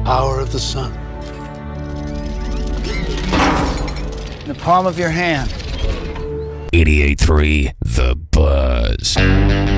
Power of the sun. In the palm of your hand. 88.3 The Buzz.